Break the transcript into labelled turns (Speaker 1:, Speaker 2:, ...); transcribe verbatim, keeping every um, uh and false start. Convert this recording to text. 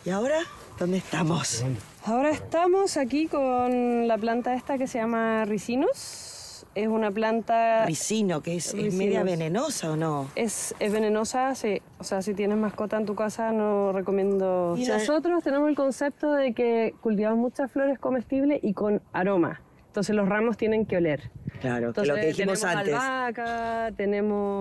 Speaker 1: ¿Y ahora dónde estamos?
Speaker 2: Ahora estamos aquí con la planta esta que se llama Ricinus. Es una planta...
Speaker 1: Ricino, que es, es media venenosa, ¿o no?
Speaker 2: Es, es venenosa, sí. O sea, si tienes mascota en tu casa, no recomiendo... Y nosotros tenemos el concepto de que cultivamos muchas flores comestibles y con aroma. Entonces los ramos tienen que oler.
Speaker 1: Claro,
Speaker 2: Entonces,
Speaker 1: que lo que dijimos
Speaker 2: tenemos
Speaker 1: antes.
Speaker 2: albahaca, tenemos